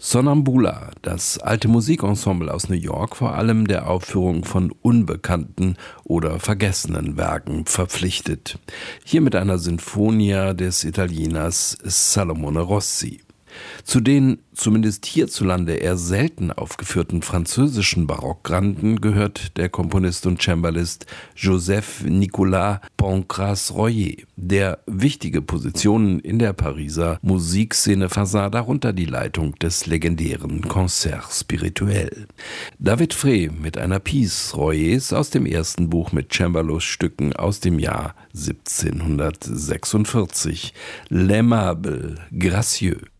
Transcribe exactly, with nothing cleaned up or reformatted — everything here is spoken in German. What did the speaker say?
Sonnambula, das alte Musikensemble aus New York, vor allem der Aufführung von unbekannten oder vergessenen Werken verpflichtet. Hier mit einer Sinfonia des Italieners Salomone Rossi. Zu den, zumindest hierzulande eher selten aufgeführten französischen Barockgranden gehört der Komponist und Cembalist Joseph Nicolas Pancrace-Royer, der wichtige Positionen in der Pariser Musikszene versah, darunter die Leitung des legendären Concert Spirituel. David Frey mit einer Piece Royers aus dem ersten Buch mit Cembalo-Stücken aus dem Jahr siebzehnhundertsechsundvierzig, L'Aimable Gracieux.